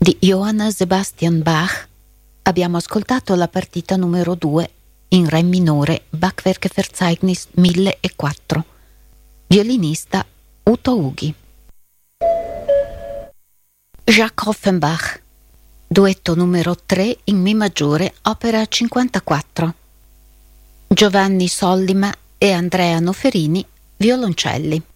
di Johann Sebastian Bach abbiamo ascoltato la partita numero 2 in re minore, Bachwerkverzeichnis 1004. Violinista Uto Ughi. Jacques Offenbach, duetto numero 3 in Mi maggiore, opera 54. Giovanni Sollima e Andrea Noferini, violoncelli.